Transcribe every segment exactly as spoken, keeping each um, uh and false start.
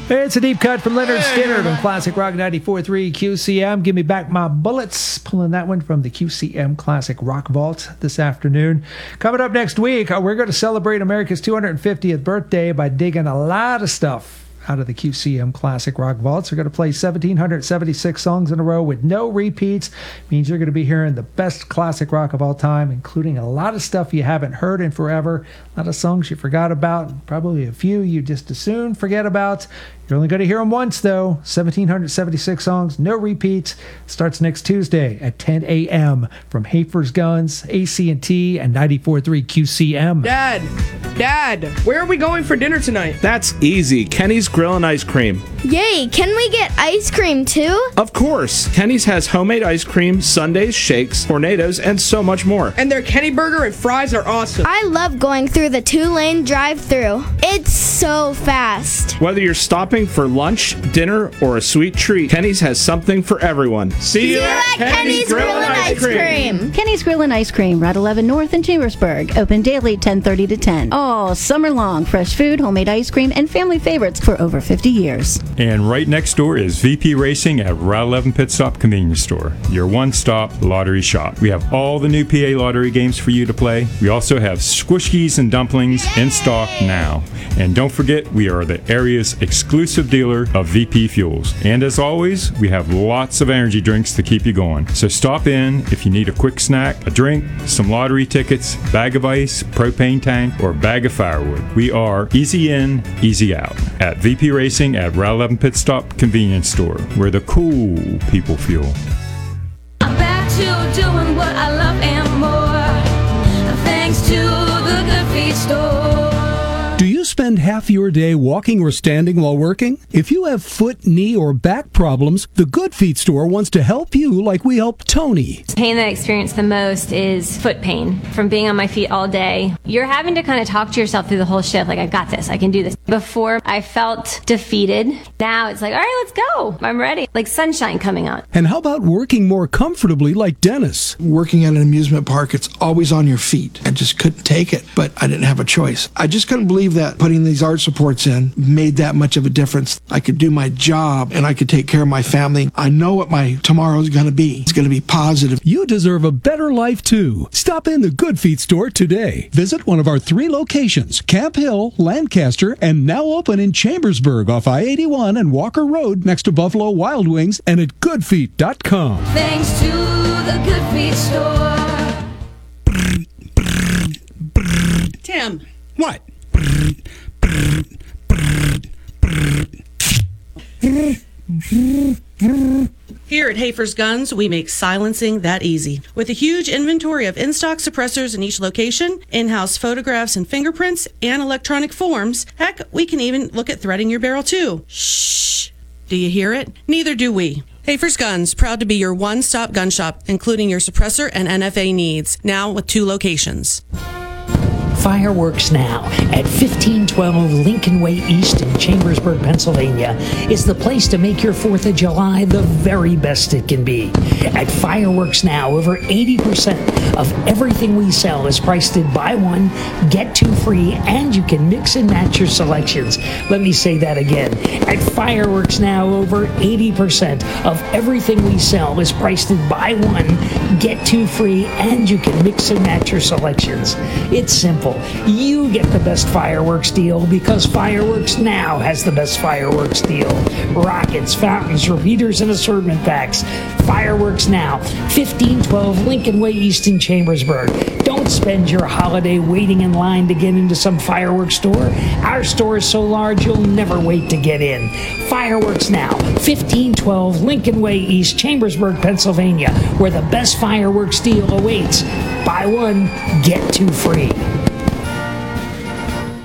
It's a deep cut from Leonard Skinner on Classic Rock ninety-four point three Q C M. Give me back my bullets. Pulling that one from the Q C M Classic Rock Vault this afternoon. Coming up next week, uh, we're going to celebrate America's two hundred fiftieth birthday by digging a lot of stuff out of the Q C M Classic Rock Vaults. We're going to play one thousand seven hundred seventy-six songs in a row with no repeats. Means you're going to be hearing the best classic rock of all time, including a lot of stuff you haven't heard in forever, a lot of songs you forgot about, probably a few you just as soon forget about. You're only going to hear them once, though. one thousand seven hundred seventy-six songs, no repeats. Starts next Tuesday at ten a.m. from Hafer's Guns, A C and T, and ninety-four point three Q C M. Dad, Dad, where are we going for dinner tonight? That's easy. Kenny's Grill and Ice Cream. Yay, can we get ice cream too? Of course. Kenny's has homemade ice cream, sundaes, shakes, tornadoes, and so much more. And their Kenny burger and fries are awesome. I love going through the two-lane drive-thru. It's so fast. Whether you're stopping for lunch, dinner, or a sweet treat, Kenny's has something for everyone. See, See you at Kenny's, Kenny's Grill and Ice Cream. cream. Kenny's Grill and Ice Cream, Route eleven North in Chambersburg. Open daily ten thirty to ten. All summer long. Fresh food, homemade ice cream, and family favorites for over fifty years. And right next door is V P Racing at Route eleven Pit Stop Convenience Store, your one-stop lottery shop. We have all the new P A lottery games for you to play. We also have squishkies and dumplings in stock now. And don't forget, we are the area's exclusive dealer of V P fuels. And as always, we have lots of energy drinks to keep you going. So stop in if you need a quick snack, a drink, some lottery tickets, bag of ice, propane tank, or bag of firewood. We are easy in, easy out at V P Racing at Route eleven Pit Stop Convenience Store, where the cool people fuel. I'm back to doing what I love and more, thanks to the Good Feet store. Do you spend half your day walking or standing while working? If you have foot, knee, or back problems, the Good Feet store wants to help you like we helped Tony. The pain that I experience the most is foot pain from being on my feet all day. You're having to kind of talk to yourself through the whole shift, like, I've got this, I can do this. Before, I felt defeated. Now it's like, all right, let's go. I'm ready. Like sunshine coming out. And how about working more comfortably like Dennis? Working at an amusement park, it's always on your feet. I just couldn't take it, but I didn't have a choice. I just couldn't believe that putting these arch supports in made that much of a difference. I could do my job and I could take care of my family. I know what my tomorrow is going to be. It's going to be positive. You deserve a better life too. Stop in the Good Feet store today. Visit one of our three locations, Camp Hill, Lancaster, and now open in Chambersburg off I eighty-one and Walker Road next to Buffalo Wild Wings, and at good feet dot com. Thanks to the Good Feet store. Tim. What? Here at Hafer's Guns, we make silencing that easy. With a huge inventory of in-stock suppressors in each location, in-house photographs and fingerprints, and electronic forms, heck, we can even look at threading your barrel too. Shh! Do you hear it? Neither do we. Hafer's Guns, proud to be your one-stop gun shop, including your suppressor and N F A needs, now with two locations. Fireworks Now at fifteen twelve Lincoln Way East in Chambersburg, Pennsylvania is the place to make your fourth of July the very best it can be. At Fireworks Now, over eighty percent of everything we sell is priced at buy one, get two free, and you can mix and match your selections. Let me say that again. At Fireworks Now, over eighty percent of everything we sell is priced at buy one, get two free, and you can mix and match your selections. It's simple. You get the best fireworks deal because Fireworks Now has the best fireworks deal. Rockets, fountains, repeaters, and assortment packs. Fireworks Now, fifteen twelve Lincoln Way East in Chambersburg. Don't spend your holiday waiting in line to get into some fireworks store. Our store is so large you'll never wait to get in. Fireworks Now, fifteen twelve Lincoln Way East, Chambersburg, Pennsylvania, where the best fireworks deal awaits. Buy one, get two free.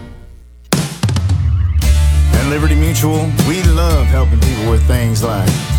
Liberty Mutual, we love helping people with things like